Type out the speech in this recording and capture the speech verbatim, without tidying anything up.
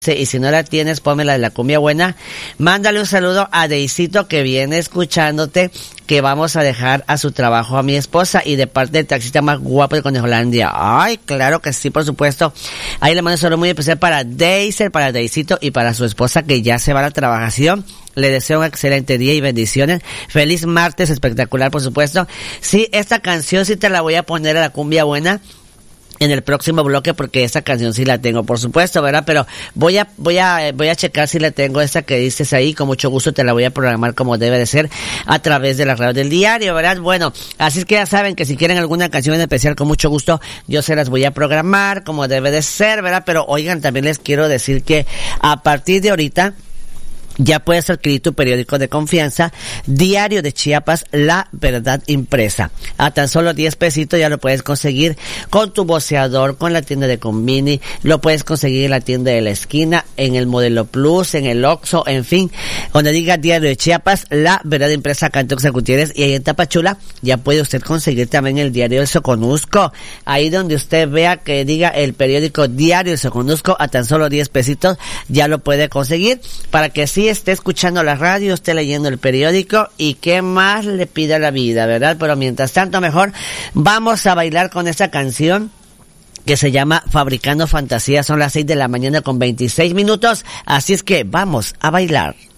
este, y si no la tienes, ponme la de la cumbia buena. Mándale un saludo a Deisito que viene escuchándote, que vamos a dejar a su trabajo a mi esposa, y de parte del taxista más guapo de Conejolandia. Ay, claro que sí, por supuesto. Ahí le mando un saludo muy especial para Deiser, para Deisito y para su esposa que ya se va a la trabajación. Le deseo un excelente día y bendiciones. Feliz martes espectacular, por supuesto. Sí, esta canción sí te la voy a poner a la cumbia buena en el próximo bloque, porque esa canción sí la tengo, por supuesto, ¿verdad? Pero voy a, voy a, voy a checar si la tengo, esa que dices ahí, con mucho gusto te la voy a programar como debe de ser, a través de la radio del diario, ¿verdad? Bueno, así es que ya saben que si quieren alguna canción en especial, con mucho gusto, yo se las voy a programar como debe de ser, ¿verdad? Pero oigan, también les quiero decir que a partir de ahorita, ya puedes adquirir tu periódico de confianza, Diario de Chiapas, La Verdad Impresa. A tan solo diez pesitos ya lo puedes conseguir con tu voceador, con la tienda de Convini, lo puedes conseguir en la tienda de la esquina, en el Modelo Plus, en el Oxxo, en fin, donde diga Diario de Chiapas, La Verdad Impresa, acá en Tuxtla Gutiérrez, y ahí en Tapachula ya puede usted conseguir también el Diario del Soconusco. Ahí donde usted vea que diga el periódico Diario del Soconusco, a tan solo diez pesitos ya lo puede conseguir, para que así esté escuchando la radio, esté leyendo el periódico, y qué más le pida la vida, ¿verdad? Pero mientras tanto, mejor vamos a bailar con esta canción que se llama Fabricando Fantasías. Son las seis de la mañana con veintiséis minutos, así es que vamos a bailar.